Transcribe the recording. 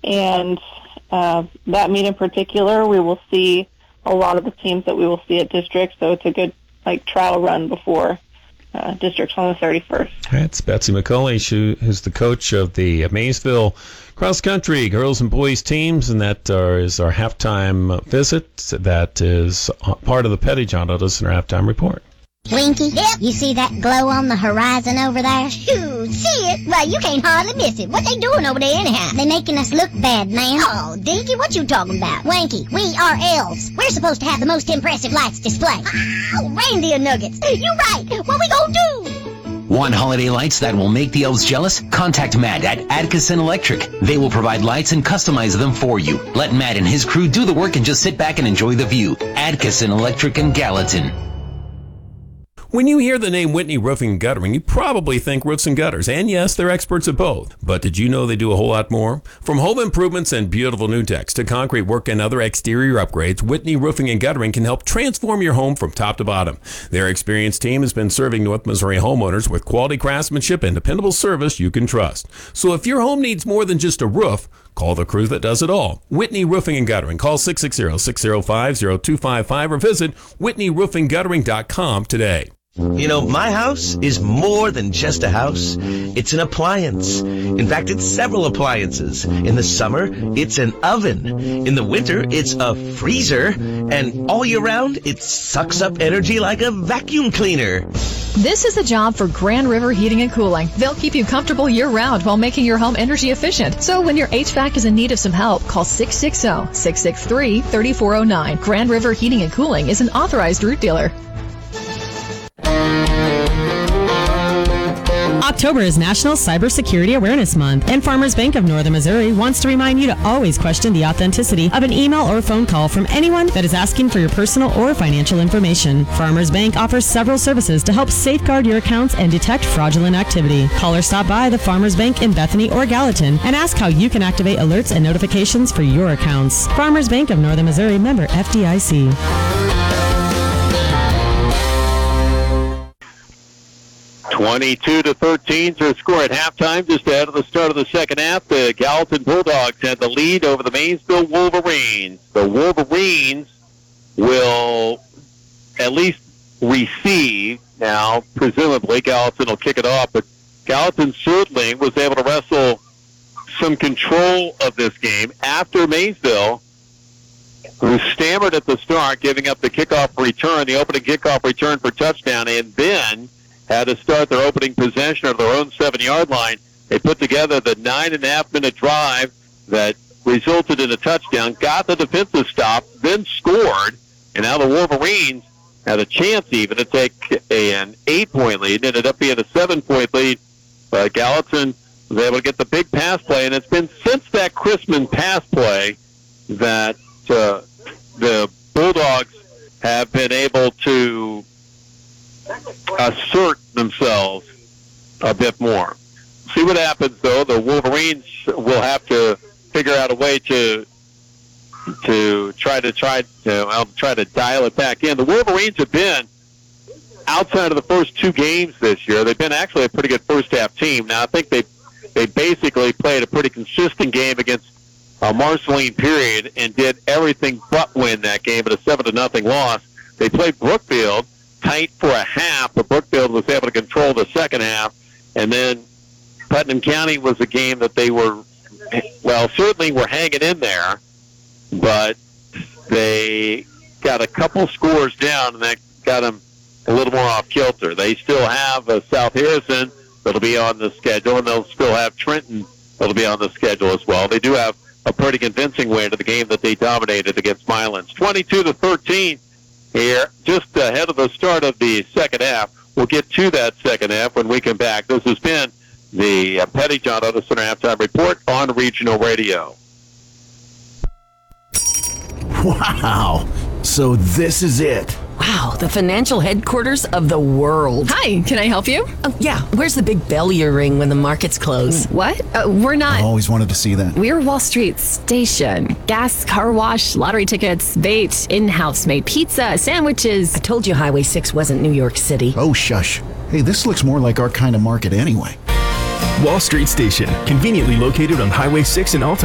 And that meet in particular, we will see a lot of the teams that we will see at districts. So it's a good trial run before districts on the 31st. That's Betsy McCulley, who's the coach of the Maysville cross country girls and boys teams, and that is our halftime visit. That is part of the Petty John Otto Center halftime report. Winky, yep. You see that glow on the horizon over there? Shoot, see it? Well, you can't hardly miss it. What they doing over there anyhow? They making us look bad, man. Oh, Dinky, what you talking about? Winky, we are elves. We're supposed to have the most impressive lights display. Oh, reindeer nuggets. You right. What we gonna do? Want holiday lights that will make the elves jealous? Contact Matt at Adkison Electric. They will provide lights and customize them for you. Let Matt and his crew do the work and just sit back and enjoy the view. Adkison Electric in Gallatin. When you hear the name Whitney Roofing and Guttering, you probably think roofs and gutters. And yes, they're experts at both. But did you know they do a whole lot more? From home improvements and beautiful new decks to concrete work and other exterior upgrades, Whitney Roofing and Guttering can help transform your home from top to bottom. Their experienced team has been serving North Missouri homeowners with quality craftsmanship and dependable service you can trust. So if your home needs more than just a roof, call the crew that does it all. Whitney Roofing and Guttering. Call 660-605-0255 or visit whitneyroofingguttering.com today. You know, my house is more than just a house. It's an appliance. In fact, it's several appliances. In the summer, it's an oven. In the winter, it's a freezer. And all year round, it sucks up energy like a vacuum cleaner. This is the job for Grand River Heating and Cooling. They'll keep you comfortable year-round while making your home energy efficient. So when your HVAC is in need of some help, call 660-663-3409. Grand River Heating and Cooling is an authorized root dealer. October is National Cybersecurity Awareness Month, and Farmers Bank of Northern Missouri wants to remind you to always question the authenticity of an email or phone call from anyone that is asking for your personal or financial information. Farmers Bank offers several services to help safeguard your accounts and detect fraudulent activity. Call or stop by the Farmers Bank in Bethany or Gallatin and ask how you can activate alerts and notifications for your accounts. Farmers Bank of Northern Missouri, member FDIC. 22-13 is their score at halftime, just ahead of the start of the second half. The Gallatin Bulldogs had the lead over the Maysville Wolverines. The Wolverines will at least receive now. Presumably, Gallatin will kick it off, but Gallatin certainly was able to wrestle some control of this game after Maysville, who stammered at the start, giving up the kickoff return, the opening kickoff return for touchdown, and then had to start their opening possession of their own 7-yard line. They put together the 9.5-minute drive that resulted in a touchdown, got the defensive stop, then scored, and now the Wolverines had a chance even to take an 8-point lead. It ended up being a 7-point lead. Gallatin was able to get the big pass play, and it's been since that Chrisman pass play that the Bulldogs have been able to assert themselves a bit more. See what happens, though. The Wolverines will have to figure out a way to try to dial it back in. The Wolverines have been, outside of the first 2 games this year, they've been actually a pretty good first-half team. Now, I think they basically played a pretty consistent game against Marceline Period and did everything but win that game at a 7-0 loss. They played Brookfield tight for a half, but Brookfield was able to control the second half. And then Putnam County was a game that they were, certainly were hanging in there, but they got a couple scores down, and that got them a little more off kilter. They still have South Harrison that'll be on the schedule, and they'll still have Trenton that'll be on the schedule as well. They do have a pretty convincing win to the game that they dominated against Milan's. 22-13 here, just ahead of the start of the second half. We'll get to that second half when we come back. This has been the Petty John Otto Center Halftime Report on Regional Radio. Wow. So this is it. Wow, the financial headquarters of the world. Hi, can I help you? Yeah, where's the big bell you ring when the markets close? What? We're not. I always wanted to see that. We're Wall Street Station. Gas, car wash, lottery tickets, bait, in-house made pizza, sandwiches. I told you Highway 6 wasn't New York City. Oh, shush. Hey, this looks more like our kind of market anyway. Wall Street Station, conveniently located on Highway 6 in Alta.